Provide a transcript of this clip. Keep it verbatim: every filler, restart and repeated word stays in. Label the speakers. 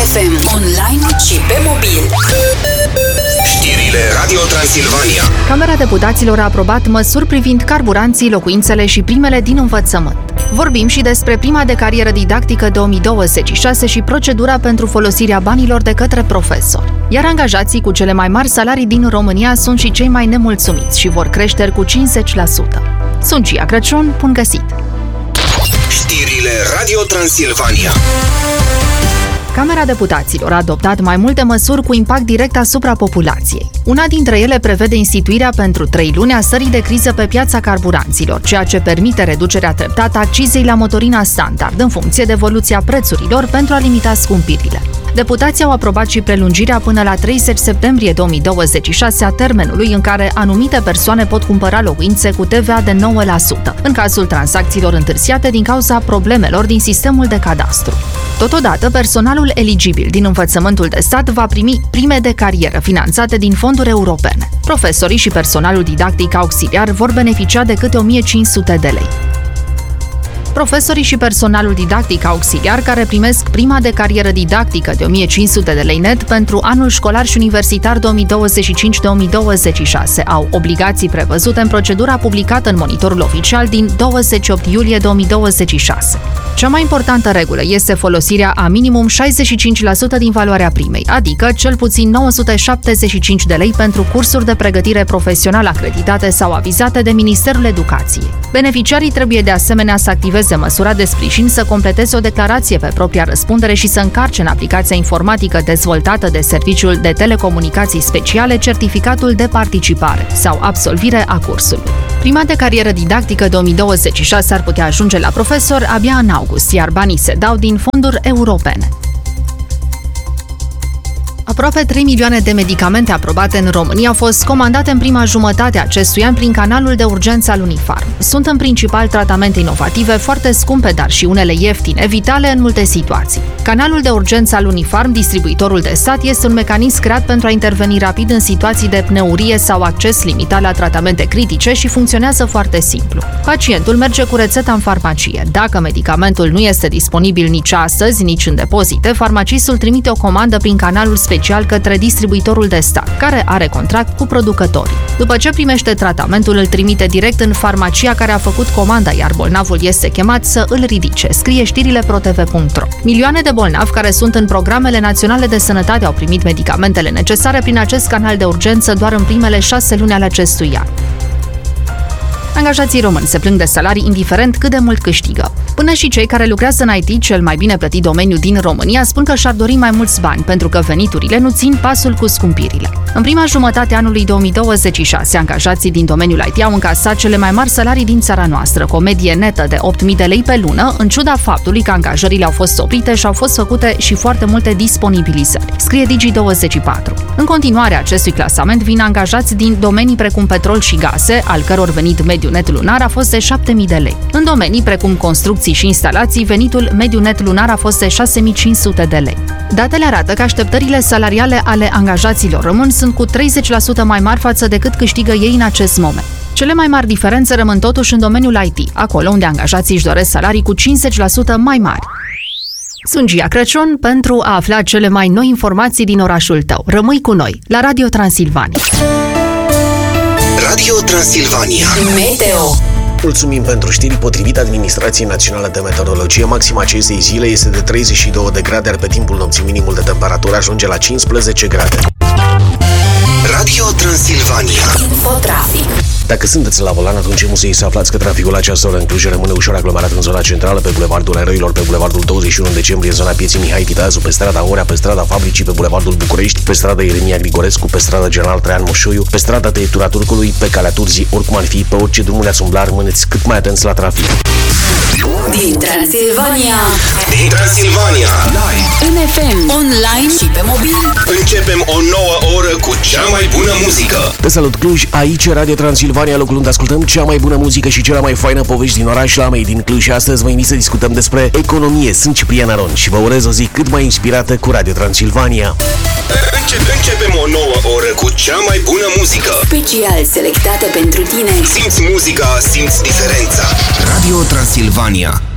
Speaker 1: F M, online și pe mobil.
Speaker 2: Știrile Radio Transilvania.
Speaker 3: Camera Deputaților a aprobat măsuri privind carburanții, locuințele și primele din învățământ. Vorbim și despre prima de carieră didactică două mii douăzeci și șase și procedura pentru folosirea banilor de către profesori. Iar angajații cu cele mai mari salarii din România sunt și cei mai nemulțumiți și vor creșteri cu cincizeci la sută. Sunt Cia Crăciun, bun găsit!
Speaker 2: Știrile Radio Transilvania.
Speaker 3: Camera Deputaților a adoptat mai multe măsuri cu impact direct asupra populației. Una dintre ele prevede instituirea pentru trei luni a stării de criză pe piața carburanților, ceea ce permite reducerea treptată a accizei la motorina standard în funcție de evoluția prețurilor pentru a limita scumpirile. Deputații au aprobat și prelungirea până la treizeci septembrie două mii douăzeci și șase a termenului în care anumite persoane pot cumpăra locuințe cu T V A de nouă la sută, în cazul tranzacțiilor întârziate din cauza problemelor din sistemul de cadastru. Totodată, personalul eligibil din învățământul de stat va primi prime de carieră finanțate din fonduri europene. Profesorii și personalul didactic auxiliar vor beneficia de câte o mie cinci sute de lei. Profesorii și personalul didactic auxiliar care primesc prima de carieră didactică de o mie cinci sute de lei net pentru anul școlar și universitar două mii douăzeci și cinci două mii douăzeci și șase au obligații prevăzute în procedura publicată în Monitorul Oficial din douăzeci și opt iulie două mii douăzeci și șase. Cea mai importantă regulă este folosirea a minimum șaizeci și cinci la sută din valoarea primei, adică cel puțin nouă sute șaptezeci și cinci de lei pentru cursuri de pregătire profesională acreditate sau avizate de Ministerul Educației. Beneficiarii trebuie de asemenea să activeze măsura de sprijin, să completeze o declarație pe propria răspundere și să încarce în aplicația informatică dezvoltată de Serviciul de Telecomunicații Speciale certificatul de participare sau absolvire a cursului. Prima de carieră didactică două mii douăzeci și șase ar putea ajunge la profesor abia în august, iar banii se dau din fonduri europene. Aproape trei milioane de medicamente aprobate în România au fost comandate în prima jumătate a acestui an prin canalul de urgență al Unifarm. Sunt în principal tratamente inovative, foarte scumpe, dar și unele ieftine, vitale în multe situații. Canalul de urgență al Unifarm, distribuitorul de stat, este un mecanism creat pentru a interveni rapid în situații de pneurie sau acces limitat la tratamente critice și funcționează foarte simplu. Pacientul merge cu rețeta în farmacie. Dacă medicamentul nu este disponibil nici astăzi, nici în depozite, farmacistul trimite o comandă prin canalul special către distribuitorul de stat, care are contract cu producătorii. După ce primește tratamentul, îl trimite direct în farmacia care a făcut comanda, iar bolnavul este chemat să îl ridice, scrie știrile pro t v punct r o. Milioane de bolnavi care sunt în programele naționale de sănătate au primit medicamentele necesare prin acest canal de urgență doar în primele șase luni ale acestui an. Angajații români se plâng de salarii indiferent cât de mult câștigă. Până și cei care lucrează în I T, cel mai bine plătit domeniu din România, spun că și-ar dori mai mulți bani, pentru că veniturile nu țin pasul cu scumpirile. În prima jumătate a anului două mii douăzeci și șase, angajații din domeniul I T au încasat cele mai mari salarii din țara noastră, cu o medie netă de opt mii de lei pe lună, în ciuda faptului că angajările au fost oprite și au fost făcute și foarte multe disponibilizări, scrie Digi douăzeci și patru. În continuare acestui clasament vin angajați din domenii precum petrol și gaze, al căror venit mediu net lunar a fost de șapte mii de lei. În domenii precum construcții și instalații, venitul mediu net lunar a fost de șase mii cinci sute de lei. Datele arată că așteptările salariale ale angajaților români sunt cu treizeci la sută mai mari față de cât câștigă ei în acest moment. Cele mai mari diferențe rămân totuși în domeniul I T, acolo unde angajații își doresc salarii cu cincizeci la sută mai mari. Sunt Cia Crăciun pentru a afla cele mai noi informații din orașul tău. Rămâi cu noi la Radio Transilvania.
Speaker 2: Radio Transilvania.
Speaker 1: Meteo.
Speaker 4: Mulțumim pentru știri. Potrivit Administrației Naționale de Meteorologie, maxima acestei zile este de treizeci și două de grade, iar pe timpul nopții minimul de temperatură ajunge la cincisprezece grade.
Speaker 2: Radio Transilvania.
Speaker 1: Infotrafic.
Speaker 4: Dacă sunteți la volan, atunci musei să aflați că traficul la această oră în Cluj rămâne ușor aglomerat în zona centrală, pe Bulevardul Eroilor, pe Bulevardul douăzeci și unu decembrie, în zona pieței Mihai Viteazu, pe strada Orea, pe strada Fabricii, pe Bulevardul București, pe strada Ieremia Grigorescu, pe strada General Traian Moșoiu, pe strada Tăietura Turcului, pe Calea Turzii, oricum ar fi, pe orice drum le-ați umbla, rămâneți cât mai atenți la trafic.
Speaker 1: Din Transilvania.
Speaker 2: Din Transilvania.
Speaker 1: Live. În F M, online și pe mobil.
Speaker 2: Începem o nouă oră cu cea mai bună muzică.
Speaker 4: Te salut, Cluj, aici Radio Transilvania, locul unde ascultăm cea mai bună muzică și cea mai faină povești din oraș, la mei din Cluj. Astăzi vă invit să discutăm despre economie. Sunt Ciprian Aron și vă urez o zi cât mai inspirată cu Radio Transilvania.
Speaker 2: Începem, începem o nouă oră cu cea mai bună muzică.
Speaker 1: Special selectată pentru tine.
Speaker 2: Simți muzica, simți diferența. Radio Transilvania.